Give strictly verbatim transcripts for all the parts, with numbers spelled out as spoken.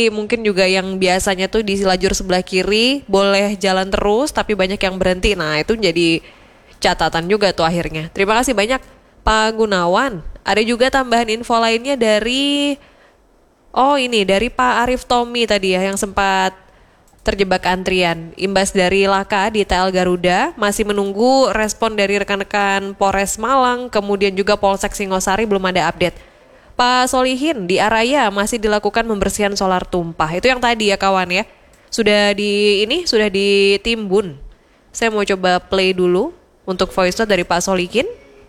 Mungkin juga yang biasanya tuh di lajur sebelah kiri boleh jalan terus tapi banyak yang berhenti. Nah itu jadi catatan juga tuh akhirnya. Terima kasih banyak Pak Gunawan. Ada juga tambahan info lainnya dari Oh ini dari Pak Arif Tommy tadi ya yang sempat terjebak antrian. Imbas dari laka di T L Garuda, masih menunggu respon dari rekan-rekan Polres Malang, kemudian juga Polsek Singosari belum ada update. Pak Solihin di Araya masih dilakukan pembersihan solar tumpah. Itu yang tadi ya kawan ya. Sudah di ini sudah ditimbun. Saya mau coba play dulu untuk voice note dari Pak Solihin.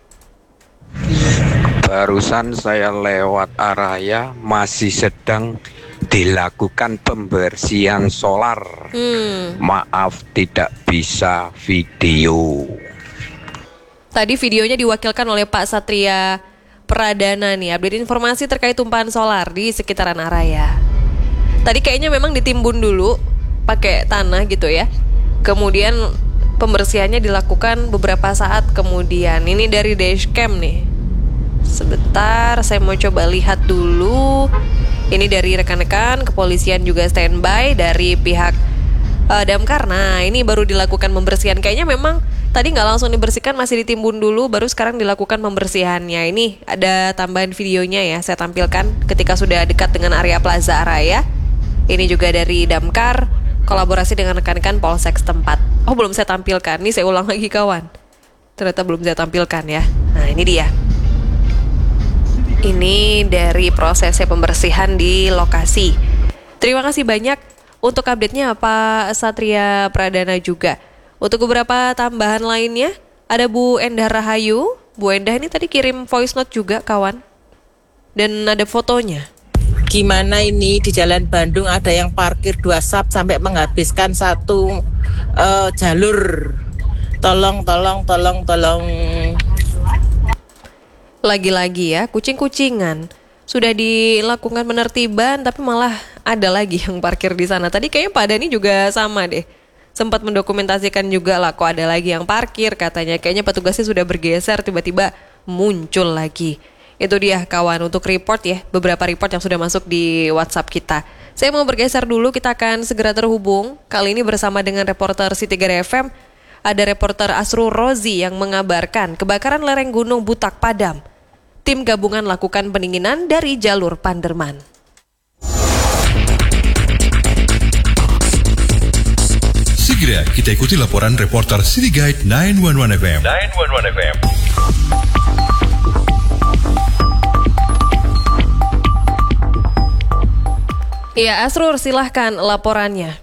Barusan saya lewat Araya masih sedang dilakukan pembersihan solar. Hmm. Maaf tidak bisa video. Tadi videonya diwakilkan oleh Pak Satria Pradana nih, update informasi terkait tumpahan solar di sekitaran Araya. Tadi kayaknya memang ditimbun dulu pakai tanah gitu ya. Kemudian pembersihannya dilakukan beberapa saat kemudian. Ini dari dashcam nih. Sebentar, saya mau coba lihat dulu. Ini dari rekan-rekan kepolisian juga standby dari pihak uh, damkar. Nah, ini baru dilakukan pembersihan. Kayaknya memang tadi nggak langsung dibersihkan, masih ditimbun dulu, baru sekarang dilakukan pembersihannya. Ini ada tambahan videonya ya, saya tampilkan ketika sudah dekat dengan area Plaza Araya. Ini juga dari damkar, kolaborasi dengan rekan-rekan Polsek setempat. Oh, belum saya tampilkan, ini saya ulang lagi kawan. Ternyata belum saya tampilkan ya. Nah, ini dia. Ini dari prosesnya pembersihan di lokasi. Terima kasih banyak untuk update-nya Pak Satria Pradana juga. Untuk beberapa tambahan lainnya, ada Bu Endah Rahayu. Bu Endah ini tadi kirim voice note juga kawan. Dan ada fotonya. Gimana ini di Jalan Bandung ada yang parkir dua sub sampai menghabiskan satu uh, jalur. Tolong, tolong, tolong, tolong. Lagi-lagi ya, kucing-kucingan. Sudah dilakukan penertiban tapi malah ada lagi yang parkir di sana. Tadi kayaknya Pak Dani juga sama deh. Sempat mendokumentasikan juga lah kok ada lagi yang parkir katanya. Kayaknya petugasnya sudah bergeser, tiba-tiba muncul lagi. Itu dia kawan untuk report ya. Beberapa report yang sudah masuk di WhatsApp kita. Saya mau bergeser dulu, kita akan segera terhubung. Kali ini bersama dengan reporter City Gara F M. Ada reporter Asrul Rozi yang mengabarkan kebakaran lereng Gunung Butak padam. Tim gabungan lakukan pendinginan dari jalur Panderman. Segera kita ikuti laporan reporter City Guide sembilan satu satu F M. sembilan satu satu F M. Ya, Asrul silahkan laporannya.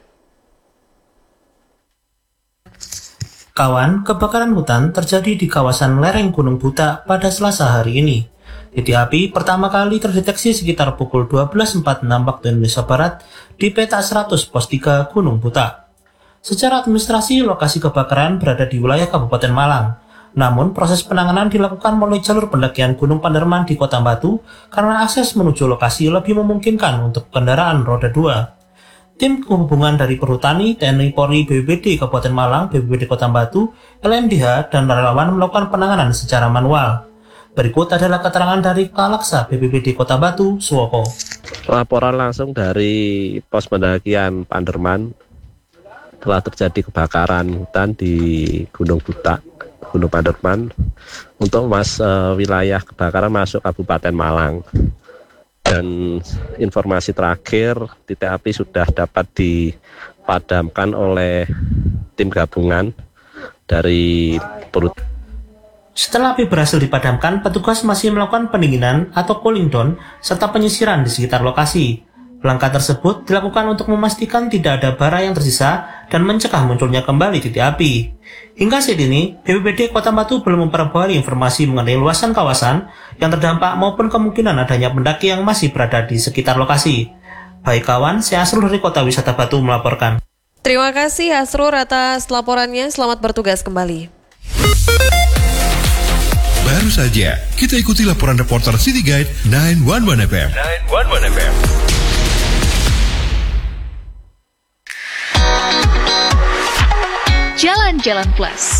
Kawan, kebakaran hutan terjadi di kawasan lereng Gunung Butak pada Selasa hari ini. Titik api pertama kali terdeteksi sekitar pukul dua belas empat puluh enam waktu Indonesia Barat di peta seratus pos tiga Gunung Butak. Secara administrasi, lokasi kebakaran berada di wilayah Kabupaten Malang. Namun, proses penanganan dilakukan melalui jalur pendakian Gunung Panderman di Kota Batu karena akses menuju lokasi lebih memungkinkan untuk kendaraan roda dua. Tim gabungan dari Perhutani, T N I Polri, B P B D Kabupaten Malang, B P B D Kota Batu, L M D H, dan relawan melakukan penanganan secara manual. Berikut adalah keterangan dari Kalaksa B P B D Kota Batu, Suwoko. Laporan langsung dari pos pendakian Panderman telah terjadi kebakaran hutan di Gunung Butak, Gunung Panderman untuk mas uh, wilayah kebakaran masuk Kabupaten Malang. Dan informasi terakhir, titik api sudah dapat dipadamkan oleh tim gabungan dari perut. Setelah api berhasil dipadamkan, petugas masih melakukan pendinginan atau cooling down serta penyisiran di sekitar lokasi. Langkah tersebut dilakukan untuk memastikan tidak ada bara yang tersisa dan mencegah munculnya kembali titik api. Hingga saat ini, B P B D Kota Batu belum memperbarui informasi mengenai luasan kawasan yang terdampak maupun kemungkinan adanya pendaki yang masih berada di sekitar lokasi. Baik kawan, saya Asrul dari Kota Wisata Batu melaporkan. Terima kasih Asrul atas laporannya, selamat bertugas kembali. Baru saja, kita ikuti laporan reporter City Guide sembilan satu satu F M. sembilan satu satu F M. Jalan-Jalan Plus.